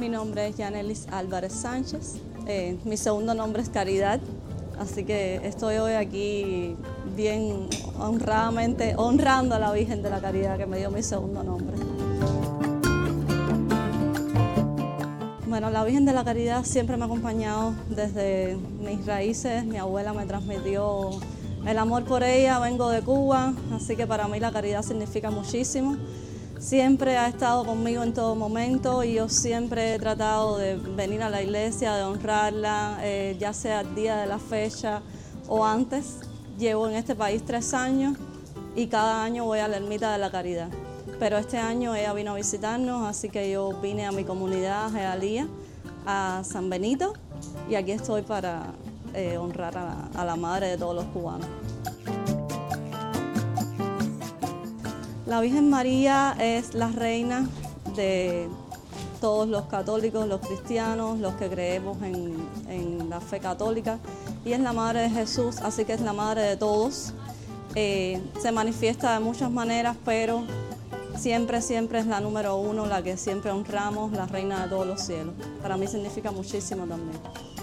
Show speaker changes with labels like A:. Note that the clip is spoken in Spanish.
A: Mi nombre es Yanelis Álvarez Sánchez, mi segundo nombre es Caridad, así que estoy hoy aquí bien honradamente honrando a la Virgen de la Caridad que me dio mi segundo nombre. Bueno, la Virgen de la Caridad siempre me ha acompañado desde mis raíces. Mi abuela me transmitió el amor por ella, vengo de Cuba, así que para mí la caridad significa muchísimo. Siempre ha estado conmigo en todo momento y yo siempre he tratado de venir a la iglesia, de honrarla, ya sea el día de la fecha o antes. Llevo en este país 3 años y cada año voy a la Ermita de la Caridad. Pero este año ella vino a visitarnos, así que yo vine a mi comunidad, Hialeah, a San Benito, y aquí estoy para honrar a la madre de todos los cubanos. La Virgen María es la reina de todos los católicos, los cristianos, los que creemos en la fe católica, y es la madre de Jesús, así que es la madre de todos. Se manifiesta de muchas maneras, pero siempre es la número 1, la que siempre honramos, la reina de todos los cielos. Para mí significa muchísimo también.